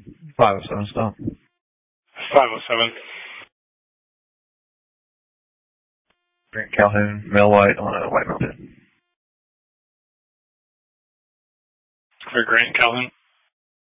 507 stop. 507. Grant Calhoun, male white on a white moped. For Grant Calhoun.